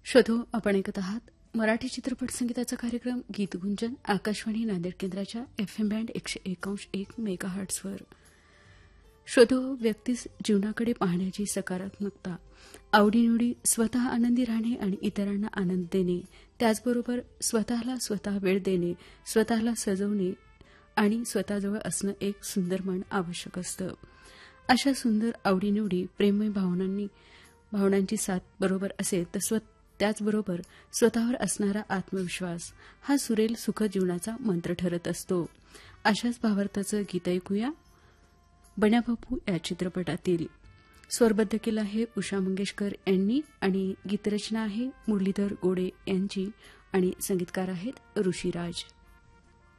शोधो आपण ऐकत आहात मराठी चित्रपट संगीताचा कार्यक्रम गीत गुंजन आकाशवाणी नांदेड केंद्राच्या एफएम बँड 101.1 मेगाहर्ट्झवर. शोधो व्यक्तीस जीवनाकडे पाहण्याची सकारात्मकता, आवडीनिवडी, स्वतः आनंदी राहणे आणि इतरांना आनंद देणे, त्याचबरोबर स्वतःला स्वतः वेळ देणे, स्वतःला सजवणे आणि स्वतःजवळ असणं एक सुंदर मन आवश्यक असतं. अशा सुंदर आवडीनिवडी प्रेममय भावनांची साथ बरोबर असेल तर त्याचबरोबर स्वतःवर असणारा आत्मविश्वास हा सुरेल सुख जीवनाचा मंत्र ठरत असतो. अशाच भावार्थाचं गीत ऐकूया. बन्याबापू या चित्रपटातील. स्वरबद्ध केलं आहे उषा मंगेशकर यांनी आणि गीतरचना आहे मुरलीधर गोडे यांची आणि संगीतकार आहेत ऋषीराज.